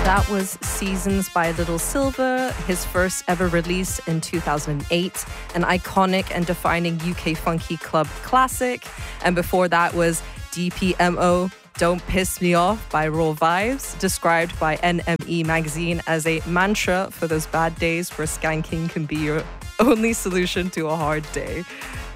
That was Seasons by Little Silver, his first ever release in 2008, an iconic and defining UK funky club classic. And before that was DPMO, Don't Piss Me Off by Raw Vibes, described by NME magazine as a mantra for those bad days where skanking can be your only solution to a hard day.